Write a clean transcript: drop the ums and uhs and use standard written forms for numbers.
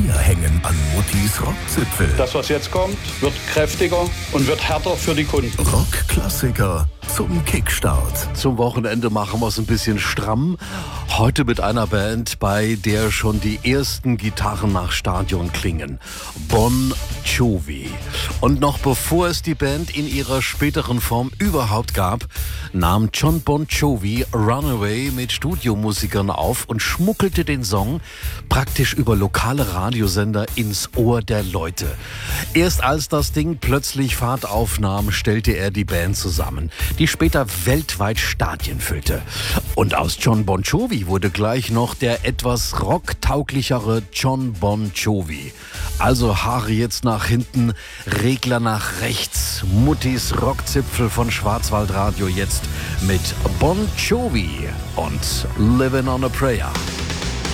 Wir hängen an Muttis Rockzipfel. Das, was jetzt kommt, wird kräftiger und wird härter für die Kunden. Rockklassiker zum Kickstart. Zum Wochenende machen wir es ein bisschen stramm. Heute mit einer Band, bei der schon die ersten Gitarren nach Stadion klingen. Bon Jovi. Und noch bevor es die Band in ihrer späteren Form überhaupt gab, nahm Jon Bon Jovi Runaway mit Studiomusikern auf und schmuggelte den Song praktisch über lokale Radiosender ins Ohr der Leute. Erst als das Ding plötzlich Fahrt aufnahm, stellte er die Band zusammen, die später weltweit Stadien füllte. Und aus Jon Bon Jovi wurde gleich noch der etwas rocktauglichere Jon Bon Jovi. Also Haare jetzt nach hinten, Regler nach rechts. Muttis Rockzipfel von Schwarzwaldradio jetzt mit Bon Jovi und Living on a Prayer.